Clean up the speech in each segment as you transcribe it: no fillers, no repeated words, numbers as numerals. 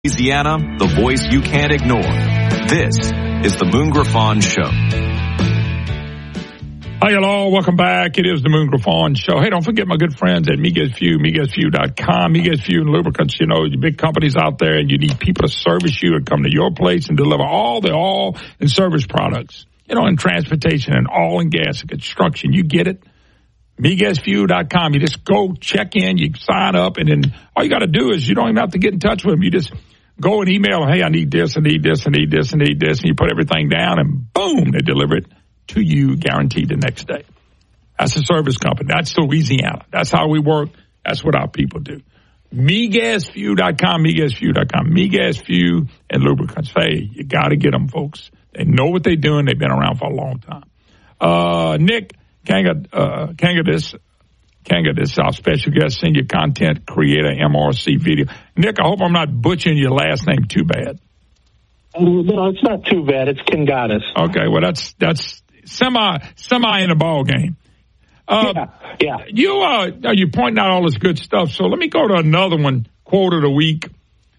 Louisiana, the voice you can't ignore. This is the Moon Griffon Show. Hi, hello. Welcome back. It is the Moon Griffon Show. Hey, don't forget my good friends at Miguez Fuel, MiguezFuel.com. Miguez Fuel and Lubricants, you know, your big companies out there, and you need people to service you and come to your place and deliver all the oil and service products. You know, in transportation and oil and gas and construction. You get it? MiguezFuel.com. You just go check in, you sign up, and then all you got to do is you don't even have to get in touch with them. You just go and email them, hey, I need this, I need this, I need this, I need this, and you put everything down, and boom, they deliver it to you, guaranteed the next day. That's a service company. That's Louisiana. That's how we work. That's what our people do. MiguezFuel.com, MiguezFuel.com. Miguez Fuel and Lubricants. Hey, you got to get them, folks. They know what they're doing. They've been around for a long time. Nick Kanga, this our special guest, senior content creator, MRC Video. Nick, I hope I'm not butchering your last name too bad. No, it's not too bad. It's Kanganis. Okay, well, that's semi in the ball game. Yeah. You're pointing out all this good stuff. So let me go to another one. Quote of the week.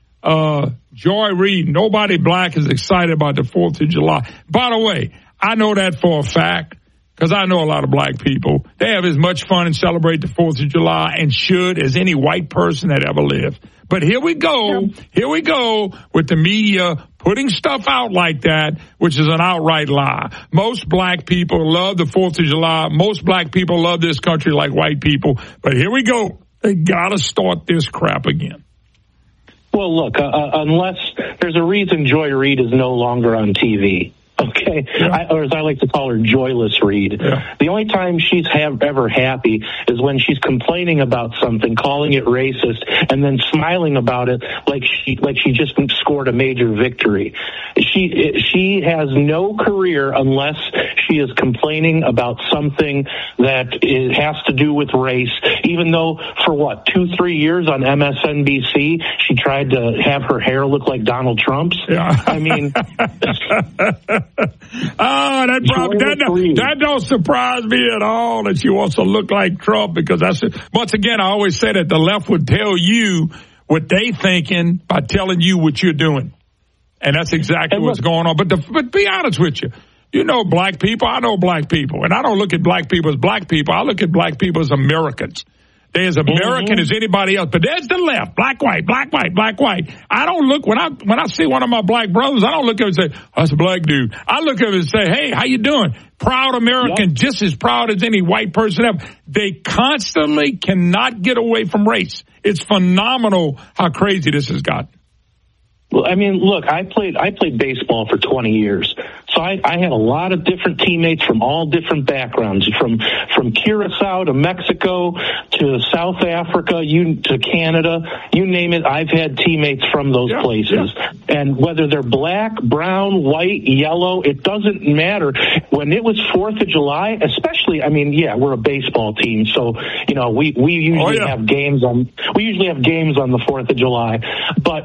Joy Reid. Nobody black is excited about the 4th of July. By the way, I know that for a fact because I know a lot of black people. They have as much fun and celebrate the 4th of July and should as any white person that ever lived. But here we go with the media putting stuff out like that, which is an outright lie. Most black people love the 4th of July. Most black people love this country like white people. But here we go. They got to start this crap again. Well, look, unless there's a reason Joy Reid is no longer on TV. Okay, yeah. Or as I like to call her, Joyless Reid. Yeah. The only time she's ever happy is when she's complaining about something, calling it racist, and then smiling about it like she just scored a major victory. She has no career unless she is complaining about something that has to do with race. Even though for 2-3 years on MSNBC she tried to have her hair look like Donald Trump's. Yeah. I mean. That don't surprise me at all that she wants to look like Trump, because that's, once again, I always say that the left would tell you what they thinking by telling you what you're doing. And that's exactly what's going on. But be honest with you. You know black people. I know black people. And I don't look at black people as black people. I look at black people as Americans. They're as American as anybody else. But there's the left. Black, white, black, white, black, white. I don't look, when I see one of my black brothers, I don't look at him and say, that's a black dude. I look at him and say, hey, how you doing? Proud American, just as proud as any white person ever. They constantly cannot get away from race. It's phenomenal how crazy this has gotten. Well, I mean, look, I played baseball for 20 years. So I had a lot of different teammates from all different backgrounds, from Curacao to Mexico to South Africa, to Canada, you name it. I've had teammates from those places. Yeah. And whether they're black, brown, white, yellow, it doesn't matter. When it was 4th of July, especially, I mean, we're a baseball team, so we usually have games on the 4th of July, but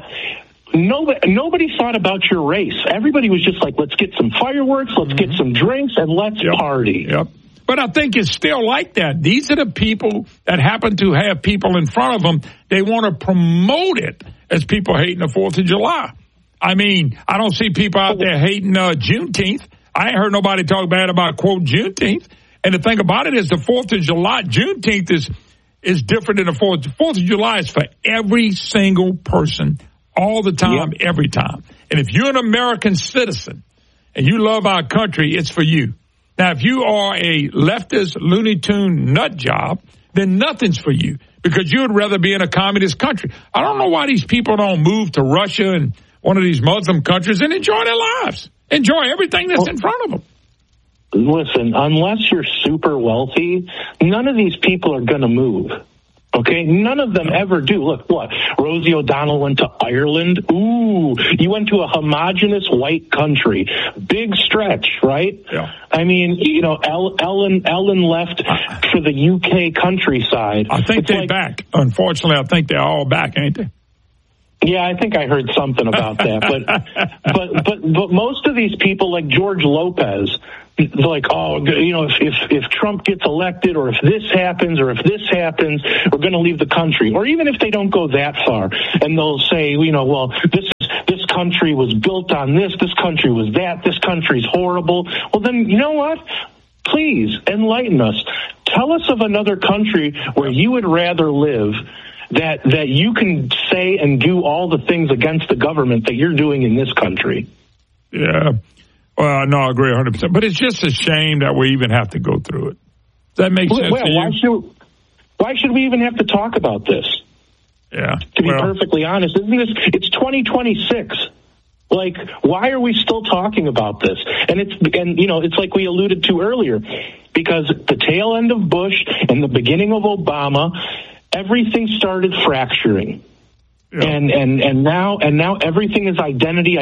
Nobody thought about your race. Everybody was just like, let's get some fireworks, let's get some drinks, and let's party. Yep. But I think it's still like that. These are the people that happen to have people in front of them. They want to promote it as people hating the 4th of July. I mean, I don't see people out there hating Juneteenth. I ain't heard nobody talk bad about, quote, Juneteenth. And the thing about it is the 4th of July, Juneteenth is different than the 4th. The 4th of July is for every single person, all the time, every time. And if you're an American citizen and you love our country, it's for you. Now, if you are a leftist Looney Tune nut job, then nothing's for you, because you'd rather be in a communist country. I don't know why these people don't move to Russia and one of these Muslim countries and enjoy their lives. Enjoy everything that's in front of them. Listen, unless you're super wealthy, none of these people are going to move. Okay, none of them ever do. Look, Rosie O'Donnell went to Ireland. Ooh, you went to a homogenous white country. Big stretch, right? Yeah. I mean, Ellen left for the UK countryside. I think they're back. Unfortunately, I think they're all back, ain't they? Yeah, I think I heard something about that. But most of these people, like George Lopez, they're like, if Trump gets elected, or if this happens, we're going to leave the country. Or even if they don't go that far, and they'll say, this is country was built on this country was that, this country's horrible. Well, then, you know what? Please enlighten us. Tell us of another country where you would rather live that you can say and do all the things against the government that you're doing in this country. Yeah. Well, no, I agree 100%. But it's just a shame that we even have to go through it. Does that make sense to you? Why should we even have to talk about this? Yeah. To be perfectly honest, isn't this? It's 2026. Like, why are we still talking about this? And it's like we alluded to earlier, because the tail end of Bush and the beginning of Obama, everything started fracturing. Yeah. And now everything is identity.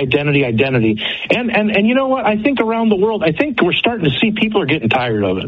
And you know what? I think around the world, I think we're starting to see people are getting tired of it.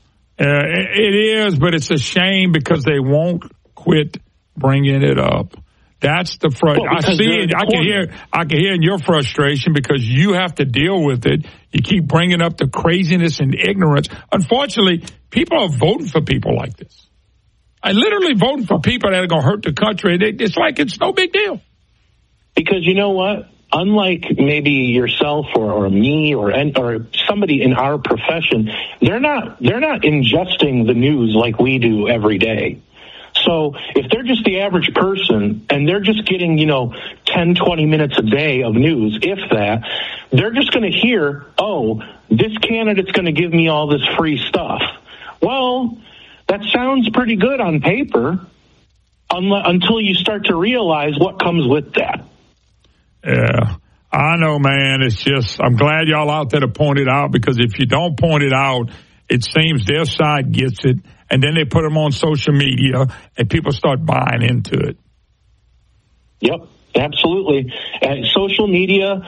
It is, but it's a shame because they won't quit bringing it up. That's the frustration. I see it. I can hear in your frustration because you have to deal with it. You keep bringing up the craziness and ignorance. Unfortunately, people are voting for people like this. I literally voting for people that are going to hurt the country. It's like it's no big deal. Because you know what? Unlike maybe yourself or me or somebody in our profession, they're not ingesting the news like we do every day. So if they're just the average person and they're just getting, 10, 20 minutes a day of news, if that, they're just going to hear, oh, this candidate's going to give me all this free stuff. Well, that sounds pretty good on paper until you start to realize what comes with that. Yeah, I know, man. It's just, I'm glad y'all out there to point it out, because if you don't point it out, it seems their side gets it, and then they put them on social media, and people start buying into it. Yep, absolutely. Social media,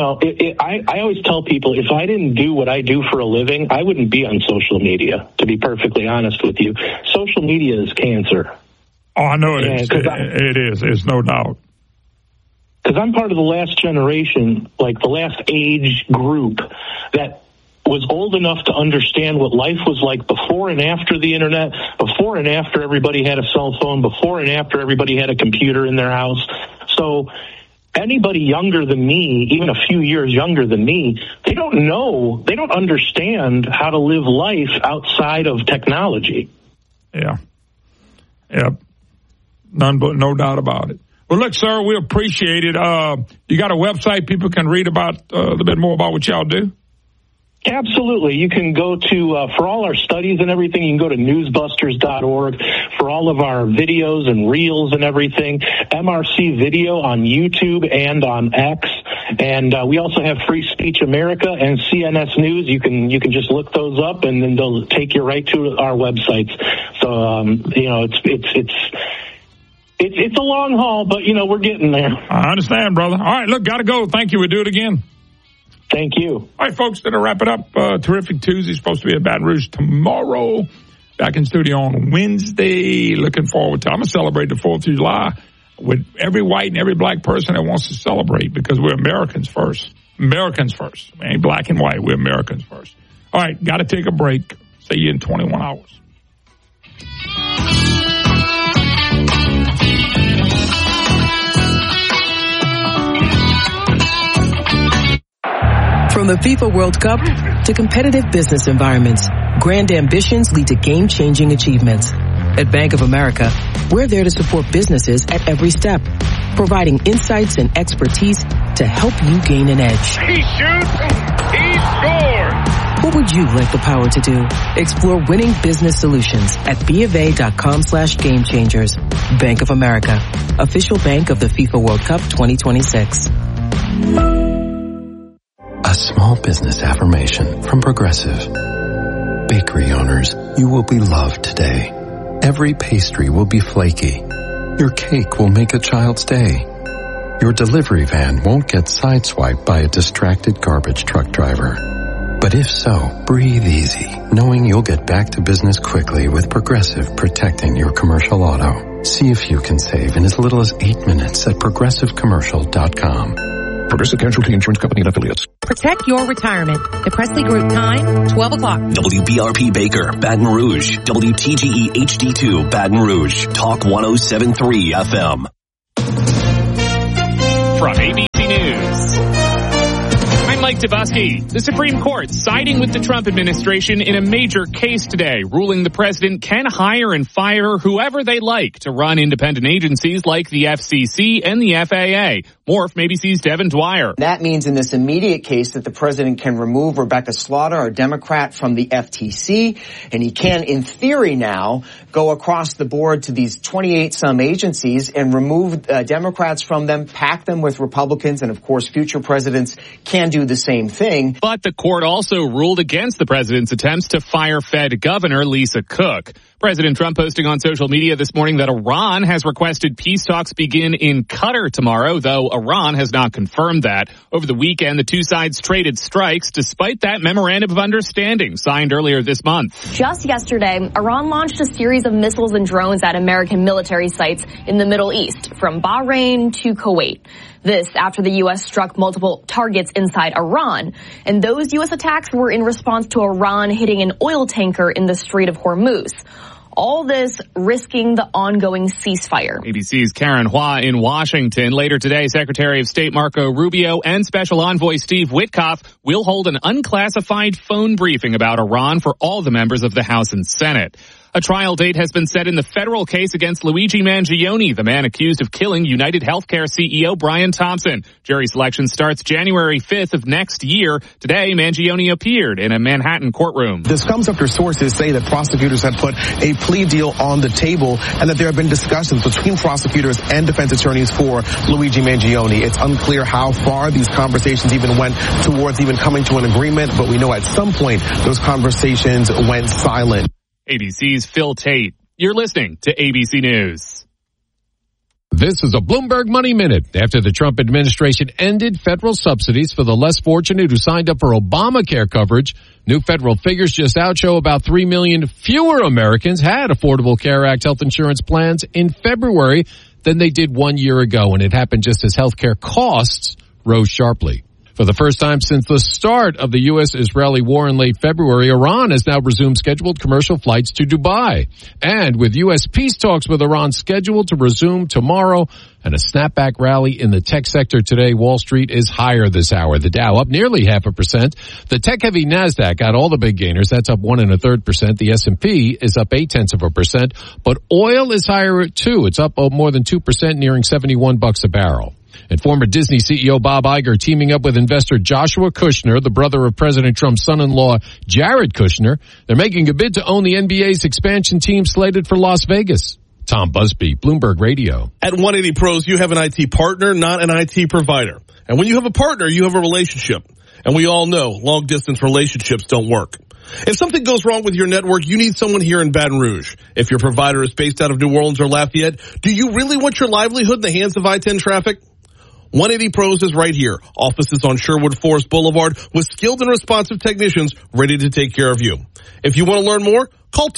I always tell people, if I didn't do what I do for a living, I wouldn't be on social media, to be perfectly honest with you. Social media is cancer. Oh, I know it is. It is. There's no doubt. Because I'm part of the last generation, like the last age group that was old enough to understand what life was like before and after the internet, before and after everybody had a cell phone, before and after everybody had a computer in their house. So anybody younger than me, even a few years younger than me, they don't understand how to live life outside of technology. Yeah. Yep. No doubt about it. Well, look, sir, we appreciate it. You got a website people can read about a little bit more about what y'all do? Absolutely. You can go to, for all our studies and everything, you can go to newsbusters.org for all of our videos and reels and everything. MRC Video on YouTube and on X. And we also have Free Speech America and CNS News. You can just look those up, and then they'll take you right to our websites. So, it's a long haul, but, we're getting there. I understand, brother. All right, look, got to go. Thank you. We'll do it again. Thank you. All right, folks, that'll wrap it up. Terrific Tuesday. Supposed to be at Baton Rouge tomorrow. Back in studio on Wednesday. Looking forward to it. I'm going to celebrate the 4th of July with every white and every black person that wants to celebrate, because we're Americans first. Americans first. We ain't black and white. We're Americans first. All right, got to take a break. See you in 21 hours. From the FIFA World Cup to competitive business environments, grand ambitions lead to game-changing achievements. At Bank of America, we're there to support businesses at every step, providing insights and expertise to help you gain an edge. He shoots, he scores! What would you like the power to do? Explore winning business solutions at BofA.com/gamechangers. Bank of America, official bank of the FIFA World Cup 2026. A small business affirmation from Progressive. Bakery owners, you will be loved today. Every pastry will be flaky. Your cake will make a child's day. Your delivery van won't get sideswiped by a distracted garbage truck driver. But if so, breathe easy, knowing you'll get back to business quickly with Progressive protecting your commercial auto. See if you can save in as little as 8 minutes at progressivecommercial.com. Progressive Casualty Insurance Company and Affiliates. Protect your retirement. The Presley Group time, 12 o'clock. WBRP Baker, Baton Rouge. WTGE HD2, Baton Rouge. Talk 107.3 FM. From ABC News. Mike Dubusky. The Supreme Court siding with the Trump administration in a major case today, ruling the president can hire and fire whoever they like to run independent agencies like the FCC and the FAA. More from ABC's Devin Dwyer. That means in this immediate case that the president can remove Rebecca Slaughter, a Democrat, from the FTC, and he can, in theory now, go across the board to these 28-some agencies and remove Democrats from them, pack them with Republicans, and of course future presidents can do the same thing. But the court also ruled against the president's attempts to fire Fed Governor Lisa Cook. President Trump posting on social media this morning that Iran has requested peace talks begin in Qatar tomorrow, though Iran has not confirmed that. Over the weekend, the two sides traded strikes despite that memorandum of understanding signed earlier this month. Just yesterday, Iran launched a series of missiles and drones at American military sites in the Middle East, from Bahrain to Kuwait. This after the U.S. struck multiple targets inside Iran. And those U.S. attacks were in response to Iran hitting an oil tanker in the Strait of Hormuz. All this risking the ongoing ceasefire. ABC's Karen Hua in Washington. Later today, Secretary of State Marco Rubio and Special Envoy Steve Witkoff will hold an unclassified phone briefing about Iran for all the members of the House and Senate. A trial date has been set in the federal case against Luigi Mangione, the man accused of killing United Healthcare CEO Brian Thompson. Jury selection starts January 5th of next year. Today, Mangione appeared in a Manhattan courtroom. This comes after sources say that prosecutors had put a plea deal on the table and that there have been discussions between prosecutors and defense attorneys for Luigi Mangione. It's unclear how far these conversations even went towards even coming to an agreement, but we know at some point those conversations went silent. ABC's Phil Tate. You're listening to ABC News. This is a Bloomberg Money Minute. After the Trump administration ended federal subsidies for the less fortunate who signed up for Obamacare coverage, new federal figures just out show about 3 million fewer Americans had Affordable Care Act health insurance plans in February than they did 1 year ago, and it happened just as healthcare costs rose sharply. For the first time since the start of the U.S.-Israeli war in late February, Iran has now resumed scheduled commercial flights to Dubai. And with U.S. peace talks with Iran scheduled to resume tomorrow and a snapback rally in the tech sector today, Wall Street is higher this hour. The Dow up nearly 0.5%. The tech-heavy NASDAQ got all the big gainers. That's up 1 1/3%. The S&P is up 0.8%. But oil is higher too. It's up more than 2%, nearing $71 a barrel. And former Disney CEO Bob Iger teaming up with investor Joshua Kushner, the brother of President Trump's son-in-law Jared Kushner. They're making a bid to own the NBA's expansion team slated for Las Vegas. Tom Busby, Bloomberg Radio. At 180 Pros, you have an IT partner, not an IT provider. And when you have a partner, you have a relationship. And we all know long-distance relationships don't work. If something goes wrong with your network, you need someone here in Baton Rouge. If your provider is based out of New Orleans or Lafayette, do you really want your livelihood in the hands of I-10 traffic? 180 Pros is right here. Offices on Sherwood Forest Boulevard with skilled and responsive technicians ready to take care of you. If you want to learn more, call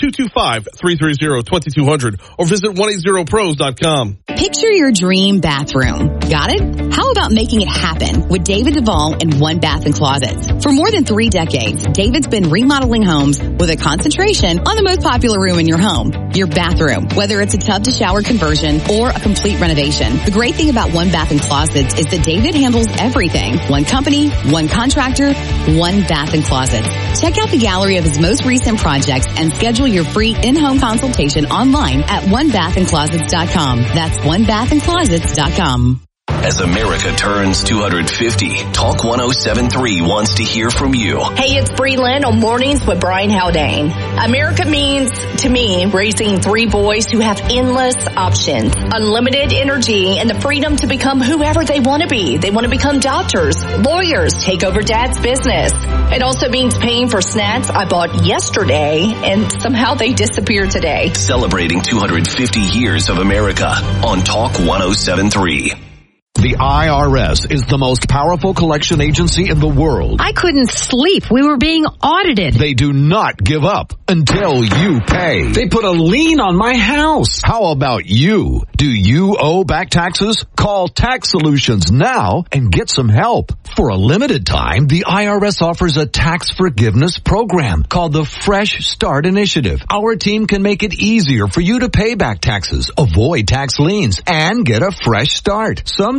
225-330-2200 or visit 180pros.com. Picture your dream bathroom. Got it? How about making it happen with David Duvall and One Bath & Closets? For more than 3 decades, David's been remodeling homes with a concentration on the most popular room in your home, your bathroom, whether it's a tub to shower conversion or a complete renovation. The great thing about One Bath & Closets is that David handles everything. One company, one contractor, One Bath & Closets. Check out the gallery of his most recent projects and schedule your free in-home consultation online at onebathandclosets.com. That's onebathandclosets.com. As America turns 250, Talk 107.3 wants to hear from you. Hey, it's Bree Lynn on Mornings with Brian Haldane. America means, to me, raising 3 boys who have endless options, unlimited energy, and the freedom to become whoever they want to be. They want to become doctors, lawyers, take over dad's business. It also means paying for snacks I bought yesterday, and somehow they disappeared today. Celebrating 250 years of America on Talk 107.3. The IRS is the most powerful collection agency in the world. I couldn't sleep. We were being audited. They do not give up until you pay. They put a lien on my house. How about you? Do you owe back taxes? Call Tax Solutions now and get some help. For a limited time, the IRS offers a tax forgiveness program called the Fresh Start Initiative. Our team can make it easier for you to pay back taxes, avoid tax liens, and get a fresh start. Sometimes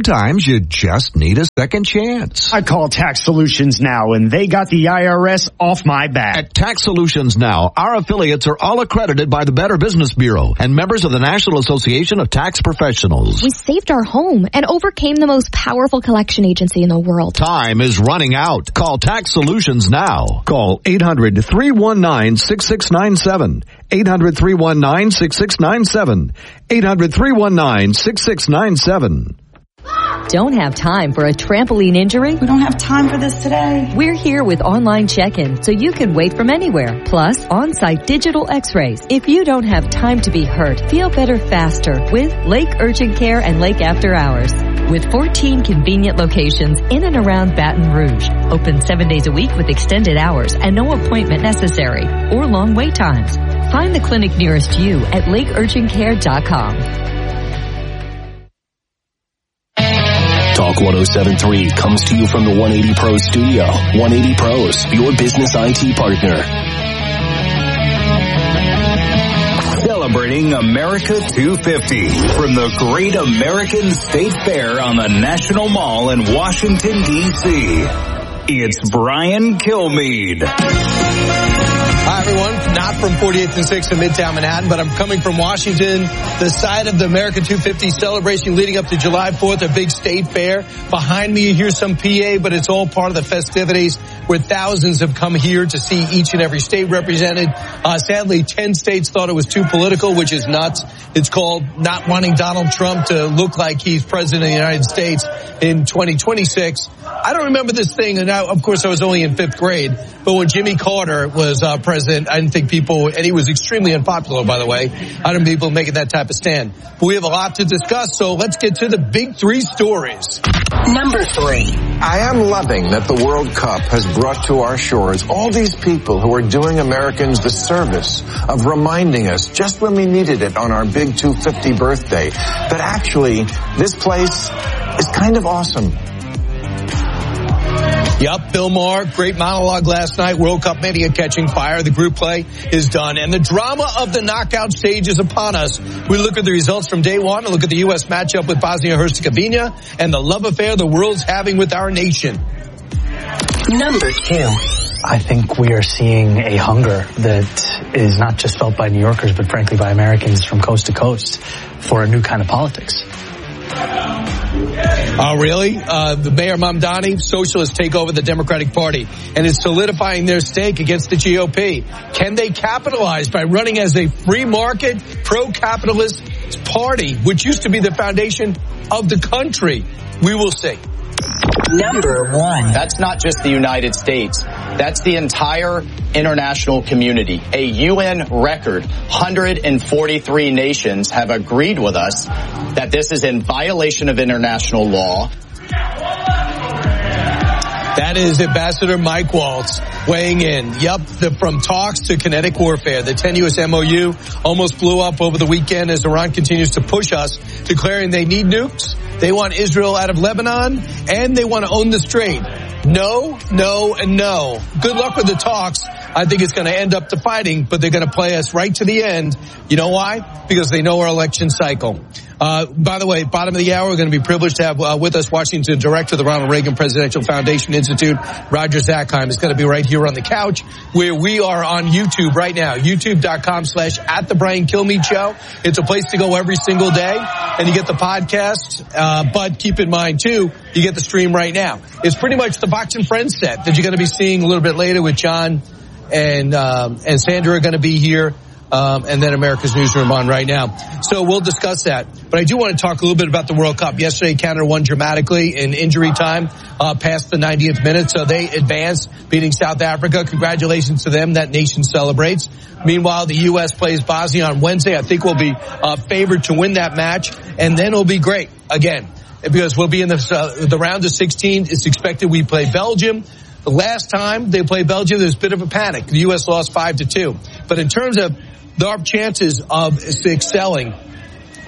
sometimes you just need a second chance. I call Tax Solutions Now, and they got the IRS off my back. At Tax Solutions Now, our affiliates are all accredited by the Better Business Bureau and members of the National Association of Tax Professionals. We saved our home and overcame the most powerful collection agency in the world. Time is running out. Call Tax Solutions now. Call 800-319-6697. 800-319-6697. 800-319-6697. Don't have time for a trampoline injury? We don't have time for this today. We're here with online check-in so you can wait from anywhere. Plus, on-site digital x-rays. If you don't have time to be hurt, feel better faster with Lake Urgent Care and Lake After Hours. With 14 convenient locations in and around Baton Rouge. Open 7 days a week with extended hours and no appointment necessary or long wait times. Find the clinic nearest you at lakeurgentcare.com. Talk 107.3 comes to you from the 180 Pros studio. 180 Pros, your business IT partner. Celebrating America 250 from the Great American State Fair on the National Mall in Washington, D.C. It's Brian Kilmeade. Hi, everyone. Not from 48th and 6th in Midtown Manhattan, but I'm coming from Washington, the site of the America 250 celebration leading up to July 4th, a big state fair. Behind me, you hear some PA, but it's all part of the festivities where thousands have come here to see each and every state represented. Sadly, 10 states thought it was too political, which is nuts. It's called not wanting Donald Trump to look like he's president of the United States in 2026. I don't remember this thing, and now, of course, I was only in 5th grade, but when Jimmy Carter was president, I didn't think people, and he was extremely unpopular, by the way, I don't think people making that type of stand. But we have a lot to discuss, so let's get to the big 3 stories. Number 3. I am loving that the World Cup has brought to our shores all these people who are doing Americans the service of reminding us just when we needed it on our big 250 birthday that actually this place is kind of awesome. Yep, Bill Maher, great monologue last night. World Cup mania catching fire. The group play is done. And the drama of the knockout stage is upon us. We look at the results from day one and look at the U.S. matchup with Bosnia-Herzegovina and the love affair the world's having with our nation. Number 2. I think we are seeing a hunger that is not just felt by New Yorkers, but frankly by Americans from coast to coast for a new kind of politics. Oh, really? The Mayor Mamdani, socialists take over the Democratic Party, and it's solidifying their stake against the GOP. Can they capitalize by running as a free market, pro-capitalist party, which used to be the foundation of the country? We will see. Number 1. That's not just the United States. That's the entire international community. A UN record, 143 nations have agreed with us that this is in violation of international law. That is Ambassador Mike Waltz weighing in. Yep, from talks to kinetic warfare. The tenuous MOU almost blew up over the weekend as Iran continues to push us, declaring they need nukes. They want Israel out of Lebanon, and they want to own the strait. No, no, and no. Good luck with the talks. I think it's going to end up to fighting, but they're going to play us right to the end. You know why? Because they know our election cycle. By the way, bottom of the hour, we're going to be privileged to have with us Washington Director of the Ronald Reagan Presidential Foundation Institute, Roger Zakheim. Is going to be right here on the couch where we are on YouTube right now, youtube.com/@the Brian Kilmeade Show. It's a place to go every single day, and you get the podcast. But keep in mind, too, you get the stream right now. It's pretty much the Box and Friends set that you're going to be seeing a little bit later with John and Sandra are going to be here. And then America's Newsroom on right now. So we'll discuss that. But I do want to talk a little bit about the World Cup. Yesterday, Canada won dramatically in injury time, past the 90th minute. So they advanced, beating South Africa. Congratulations to them. That nation celebrates. Meanwhile, the U.S. plays Bosnia on Wednesday. I think we'll be favored to win that match. And then it'll be great again, because we'll be in the round of 16. It's expected we play Belgium. The last time they played Belgium, there was a bit of a panic. The U.S. lost 5-2. But in terms of our chances of excelling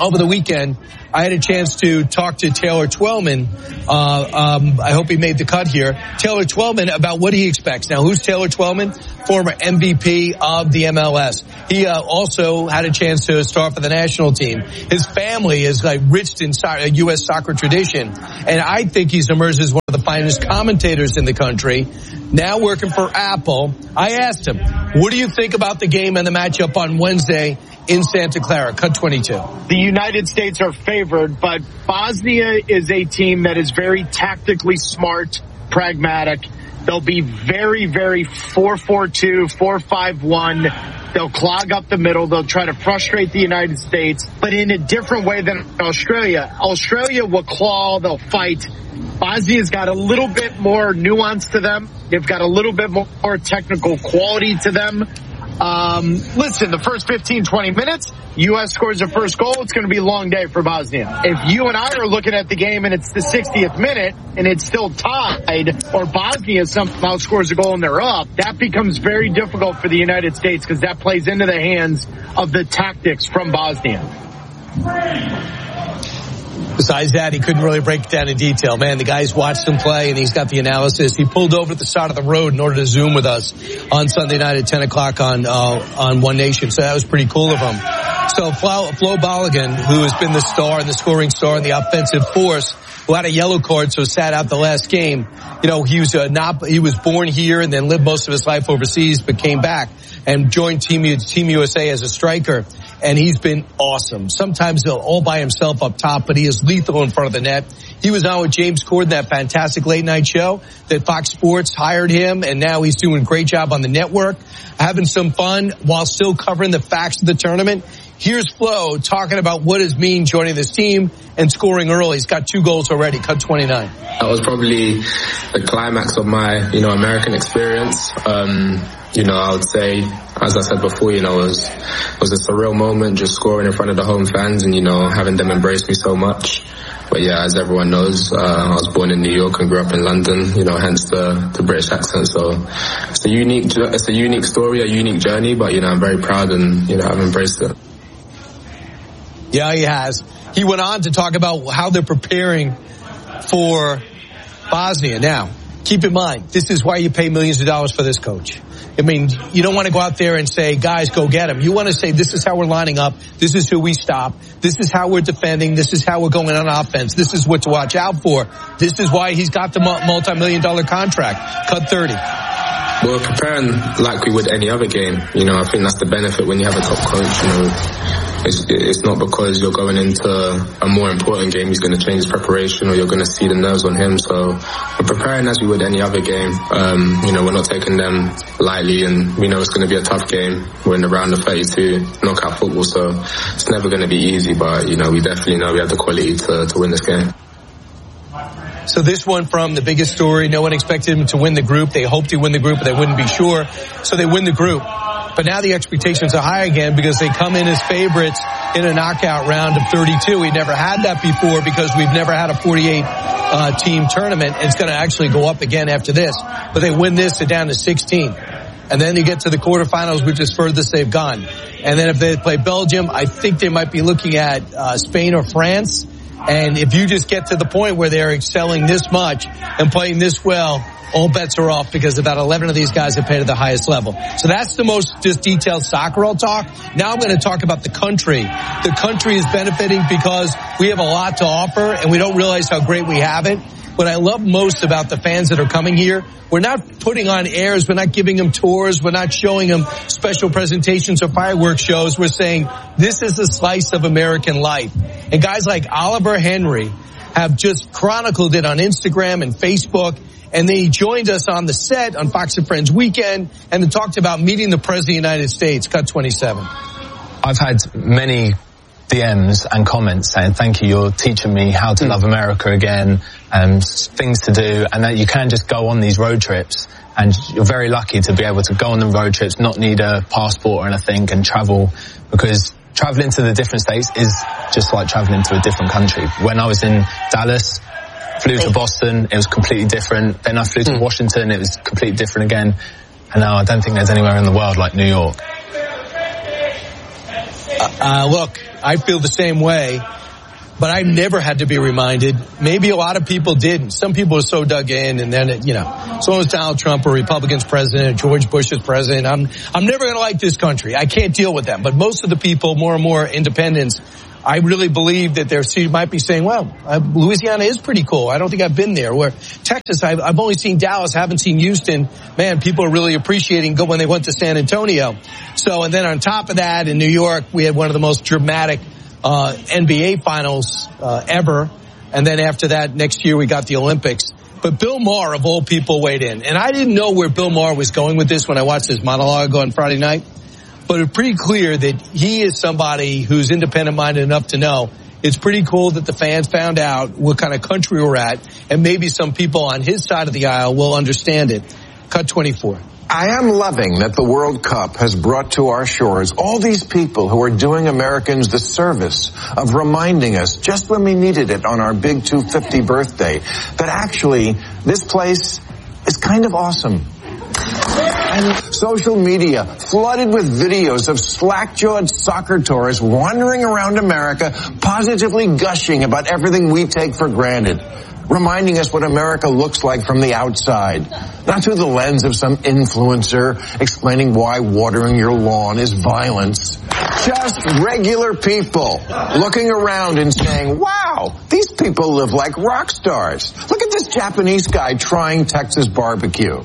over the weekend, I had a chance to talk to Taylor Twellman. I hope he made the cut here. Taylor Twellman about what he expects. Now, who's Taylor Twellman? Former MVP of the MLS. He also had a chance to start for the national team. His family is like rich in U.S. soccer tradition, and I think he's emerged as one of the finest commentators in the country. Now working for Apple. I asked him, what do you think about the game and the matchup on Wednesday in Santa Clara? Cut 22. The United States are favored, but Bosnia is a team that is very tactically smart, pragmatic. They'll be very, very 4-4-2, 4-5-1. They'll clog up the middle. They'll try to frustrate the United States, but in a different way than Australia. Australia will claw, they'll fight. Bosnia's got a little bit more nuance to them. They've got a little bit more technical quality to them. Listen, the first 15, 20 minutes, U.S. scores their first goal. It's going to be a long day for Bosnia. If you and I are looking at the game and it's the 60th minute and it's still tied, or Bosnia somehow scores a goal and they're up, that becomes very difficult for the United States because that plays into the hands of the tactics from Bosnia. Besides that, he couldn't really break it down in detail. Man, the guy's watched him play, and he's got the analysis. He pulled over to the side of the road in order to Zoom with us on Sunday night at 10 o'clock on One Nation. So that was pretty cool of him. So Flo Balogun, who has been the star and the scoring star and the offensive force, who had a yellow card, so sat out the last game. You know, he was born here and then lived most of his life overseas, but came back and joined Team USA as a striker. And he's been awesome. Sometimes he'll all by himself up top, but he is lethal in front of the net. He was on with James Corden, that fantastic late night show that Fox Sports hired him, and now he's doing a great job on the network, having some fun while still covering the facts of the tournament. Here's Flo talking about what it means joining this team and scoring early. He's got 2 goals already. Cut 29. That was probably the climax of my, American experience. I would say, as I said before, it was a surreal moment just scoring in front of the home fans and, having them embrace me so much. But yeah, as everyone knows, I was born in New York and grew up in London, hence the British accent. So it's a unique story, a unique journey, but, I'm very proud and, I've embraced it. Yeah, he has. He went on to talk about how they're preparing for Bosnia. Now, keep in mind, this is why you pay millions of dollars for this coach. I mean, you don't want to go out there and say, guys, go get him. You want to say, this is how we're lining up. This is who we stop. This is how we're defending. This is how we're going on offense. This is what to watch out for. This is why he's got the multi-million-dollar contract. Cut 30. We're preparing like we would any other game. I think that's the benefit when you have a top coach. It's not because you're going into a more important game he's going to change his preparation or you're going to see the nerves on him. So we're preparing as we would any other game. We're not taking them lightly, and we know it's going to be a tough game. We're in the round of 32 knockout football, so it's never going to be easy. But we definitely know we have the quality to win this game. So this one from the biggest story. No one expected him to win the group. They hoped he'd win the group, but they wouldn't be sure. So they win the group. But now the expectations are high again because they come in as favorites in a knockout round of 32. We never had that before because we've never had a 48 team tournament. It's going to actually go up again after this. But they win this, they're down to 16. And then you get to the quarterfinals, which is furthest they've gone. And then if they play Belgium, I think they might be looking at Spain or France. And if you just get to the point where they're excelling this much and playing this well, all bets are off because about 11 of these guys have played at the highest level. So that's the most just detailed soccer I'll talk. Now I'm going to talk about the country. The country is benefiting because we have a lot to offer and we don't realize how great we have it. What I love most about the fans that are coming here, we're not putting on airs, we're not giving them tours, we're not showing them special presentations or fireworks shows. We're saying this is a slice of American life. And guys like Oliver Henry have just chronicled it on Instagram and Facebook. And they joined us on the set on Fox and Friends Weekend and they talked about meeting the President of the United States. Cut 27. I've had many DMs and comments saying, thank you, you're teaching me how to love America again, and things to do, and that you can just go on these road trips. And you're very lucky to be able to go on the road trips, not need a passport or anything, and travel, because traveling to the different states is just like traveling to a different country. When I was in Dallas, flew to Boston, it was completely different. Then I flew to Washington, it was completely different again. And now I don't think there's anywhere in the world like New York. Look, I feel the same way, but I never had to be reminded. Maybe a lot of people didn't. Some people are so dug in, and then, so was Donald Trump or Republicans president, George Bush is president. I'm never going to like this country. I can't deal with them. But most of the people, more and more independents, I really believe that they might be saying, well, Louisiana is pretty cool. I don't think I've been there. Where Texas, I've only seen Dallas, haven't seen Houston. Man, people are really appreciating when they went to San Antonio. So, and then on top of that, in New York, we had one of the most dramatic NBA finals ever. And then after that, next year, we got the Olympics. But Bill Maher, of all people, weighed in. And I didn't know where Bill Maher was going with this when I watched his monologue on Friday night. But it's pretty clear that he is somebody who's independent-minded enough to know it's pretty cool that the fans found out what kind of country we're at, and maybe some people on his side of the aisle will understand it. Cut 24. I am loving that the World Cup has brought to our shores all these people who are doing Americans the service of reminding us just when we needed it on our big 250 birthday that actually this place is kind of awesome. And social media flooded with videos of slack-jawed soccer tourists wandering around America, positively gushing about everything we take for granted, reminding us what America looks like from the outside, not through the lens of some influencer explaining why watering your lawn is violence. Just regular people looking around and saying, wow, these people live like rock stars. Look at this Japanese guy trying Texas barbecue.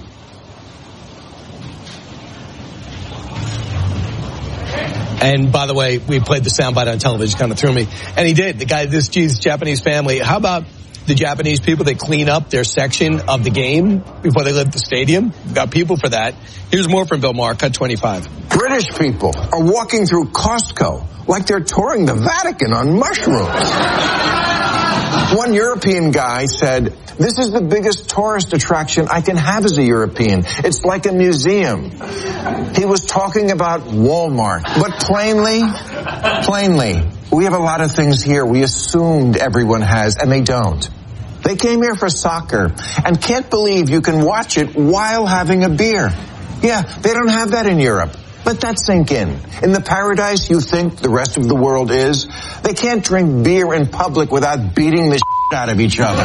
And by the way, we played the soundbite on television, kind of threw me. And he did. The guy, this Japanese family. How about the Japanese people that clean up their section of the game before they leave the stadium? We've got people for that. Here's more from Bill Maher, cut 25. British people are walking through Costco like they're touring the Vatican on mushrooms. One European guy said, this is the biggest tourist attraction I can have as a European. It's like a museum. He was talking about Walmart. But plainly, we have a lot of things here we assumed everyone has, and they don't. They came here for soccer and can't believe you can watch it while having a beer. Yeah, they don't have that in Europe. Let that sink in. In the paradise you think the rest of the world is, they can't drink beer in public without beating the shit out of each other.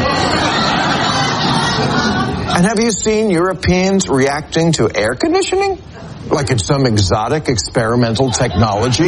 And have you seen Europeans reacting to air conditioning? Like it's some exotic experimental technology?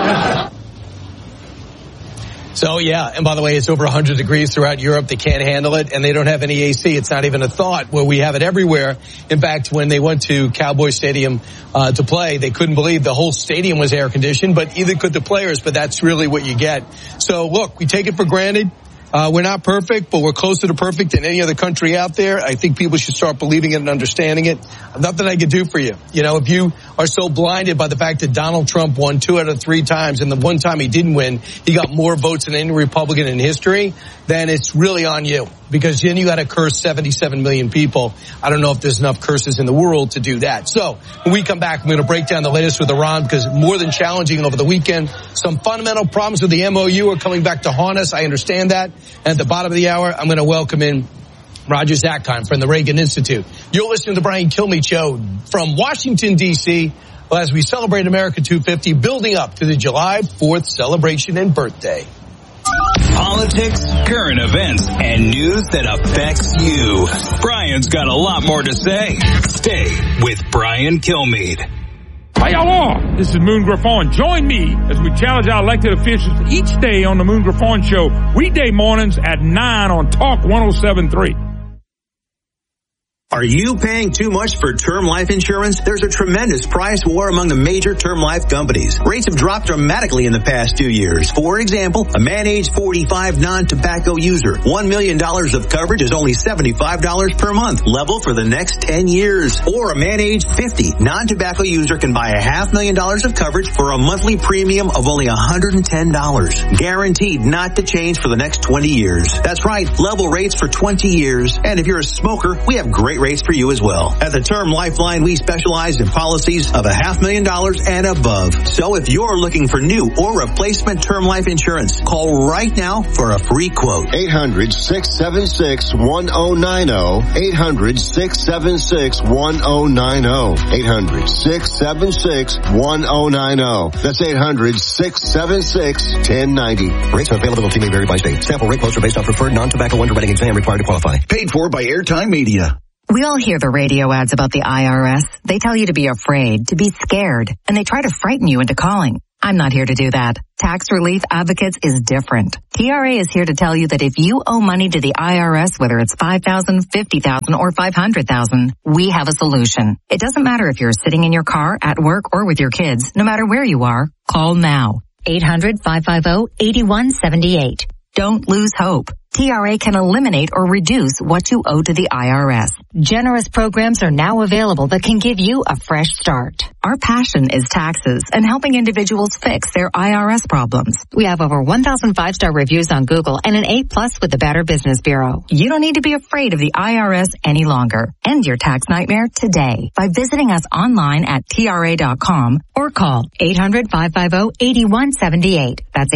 So, yeah, and by the way, it's over 100 degrees throughout Europe. They can't handle it, and they don't have any AC. It's not even a thought where we have it everywhere. In fact, when they went to Cowboy Stadium to play, they couldn't believe the whole stadium was air-conditioned, but either could the players, but that's really what you get. So, look, we take it for granted. We're not perfect, but we're closer to perfect than any other country out there. I think people should start believing it and understanding it. Nothing I can do for you. You know, if you are so blinded by the fact that Donald Trump won 2 out of 3 times, and the one time he didn't win, he got more votes than any Republican in history, then it's really on you. Because then you got to curse 77 million people. I don't know if there's enough curses in the world to do that. So when we come back, I'm going to break down the latest with Iran because more than challenging over the weekend. Some fundamental problems with the MOU are coming back to haunt us. I understand that. And at the bottom of the hour, I'm going to welcome in Roger Zakheim from the Reagan Institute. You're listening to the Brian Kilmeade Show from Washington, D.C. as we celebrate America 250, building up to the July 4th celebration and birthday. Politics, current events, and news that affects you. Brian's got a lot more to say. Stay with Brian Kilmeade. Hey, y'all are. This is Moon Griffon. Join me as we challenge our elected officials each day on the Moon Griffon Show, weekday mornings at 9 on Talk 107.3. Are you paying too much for term life insurance? There's a tremendous price war among the major term life companies. Rates have dropped dramatically in the past 2 years. For example, a man age 45 non-tobacco user, $1 million of coverage is only $75 per month, level for the next 10 years. Or a man age 50 non-tobacco user can buy $500,000 of coverage for a monthly premium of only $110. Guaranteed not to change for the next 20 years. That's right, level rates for 20 years. And if you're a smoker, we have great rates for you as well. At the Term Lifeline, we specialize in policies of $500,000 and above. So if you're looking for new or replacement term life insurance, call right now for a free quote. 800-676-1090. 800-676-1090. 800-676-1090. That's 800-676-1090. Rates and availability may vary by state. Sample rate quotes are based on preferred non-tobacco underwriting exam required to qualify. Paid for by Airtime Media. We all hear the radio ads about the IRS. They tell you to be afraid, to be scared, and they try to frighten you into calling. I'm not here to do that. Tax Relief Advocates is different. TRA is here to tell you that if you owe money to the IRS, whether it's $5,000, $50,000, or $500,000, we have a solution. It doesn't matter if you're sitting in your car, at work, or with your kids. No matter where you are, call now. 800-550-8178. Don't lose hope. TRA can eliminate or reduce what you owe to the IRS. Generous programs are now available that can give you a fresh start. Our passion is taxes and helping individuals fix their IRS problems. We have over 1,000 5-star reviews on Google and an A+ with the Better Business Bureau. You don't need to be afraid of the IRS any longer. End your tax nightmare today by visiting us online at TRA.com or call 800-550-8178. That's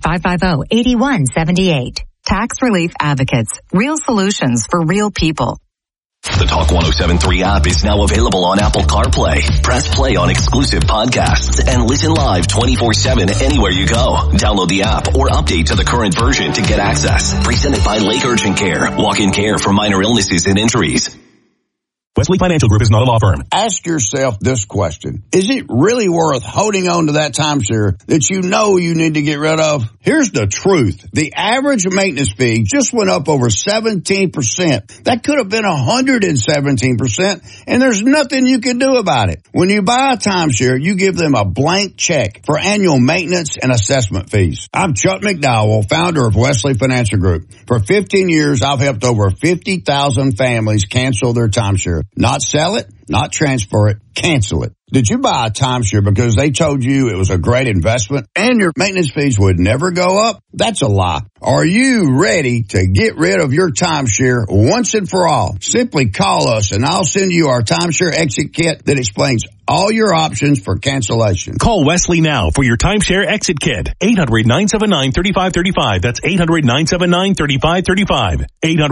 800-550-8178. Tax Relief Advocates. Real solutions for real people. The Talk 107.3 app is now available on Apple CarPlay. Press play on exclusive podcasts and listen live 24/7 anywhere you go. Download the app or update to the current version to get access. Presented by Lake Urgent Care. Walk-in care for minor illnesses and injuries. Wesley Financial Group is not a law firm. Ask yourself this question. Is it really worth holding on to that timeshare that you know you need to get rid of? Here's the truth. The average maintenance fee just went up over 17%. That could have been 117%, and there's nothing you can do about it. When you buy a timeshare, you give them a blank check for annual maintenance and assessment fees. I'm Chuck McDowell, founder of Wesley Financial Group. For 15 years, I've helped over 50,000 families cancel their timeshare. Not sell it, not transfer it, cancel it. Did you buy a timeshare because they told you it was a great investment and your maintenance fees would never go up? That's a lie. Are you ready to get rid of your timeshare once and for all? Simply call us and I'll send you our timeshare exit kit that explains all your options for cancellation. Call Wesley now for your timeshare exit kit. 800-979-3535. That's 800-979-3535.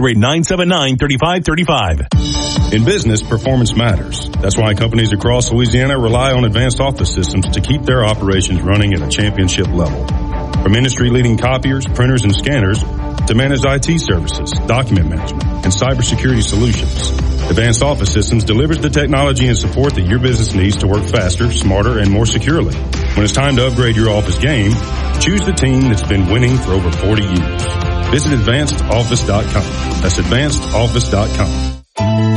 800-979-3535. In business, performance matters. That's why companies across Louisiana rely on advanced office systems to keep their operations running at a championship level. From industry-leading copiers, printers, and scanners to managed IT services, document management, and cybersecurity solutions, Advanced Office Systems delivers the technology and support that your business needs to work faster, smarter, and more securely. When it's time to upgrade your office game, choose the team that's been winning for over 40 years. Visit AdvancedOffice.com. That's AdvancedOffice.com.